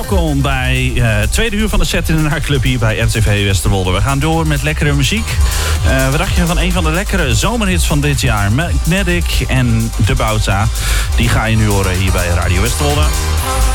welkom bij het tweede uur van de Set in de Nachtclub hier bij RTV Westerwolde. We gaan door met lekkere muziek. Wat dacht je van een van de lekkere zomerhits van dit jaar? Magnetic en De Bouta. Die ga je nu horen hier bij Radio Westerwolde.